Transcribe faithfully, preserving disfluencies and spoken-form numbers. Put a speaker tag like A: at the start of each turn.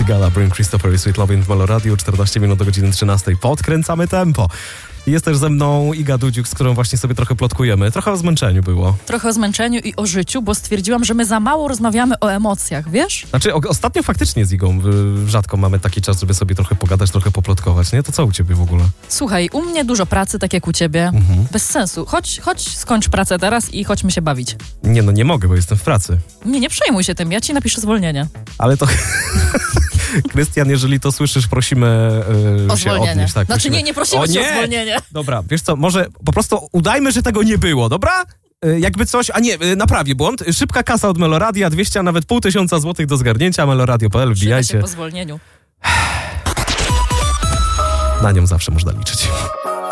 A: Sigala, Bring Christopher i Sweet Lovin' w Melo Radio, czternaście minut do godziny trzynastej. Podkręcamy tempo. Jest też ze mną Iga Dudziuk, z którą właśnie sobie trochę plotkujemy. Trochę o zmęczeniu było.
B: Trochę o zmęczeniu i o życiu, bo stwierdziłam, że my za mało rozmawiamy o emocjach, wiesz?
A: Znaczy, o, ostatnio faktycznie z Igą y, rzadko mamy taki czas, żeby sobie trochę pogadać, trochę poplotkować, nie? To co u ciebie w ogóle?
B: Słuchaj, u mnie dużo pracy, tak jak u ciebie.
A: Mhm.
B: Bez sensu. Chodź, chodź, skończ pracę teraz i chodźmy się bawić.
A: Nie, no nie mogę, bo jestem w pracy.
B: Nie, nie przejmuj się tym, ja ci napiszę zwolnienie.
A: Ale to... Krystian, jeżeli to słyszysz, prosimy yy,
B: O
A: się
B: zwolnienie.
A: odnieść. Tak,
B: znaczy
A: prosimy...
B: nie, nie prosimy
A: o,
B: cię
A: nie!
B: o zwolnienie.
A: Dobra, wiesz co, może po prostu udajmy, że tego nie było, dobra? Yy, jakby coś, a nie, yy, naprawię błąd. Szybka kasa od Meloradia, dwieście, a nawet pół tysiąca złotych do zgarnięcia, meloradio kropka p l, wbijajcie.
B: Przyda się po zwolnieniu.
A: Na nią zawsze można liczyć.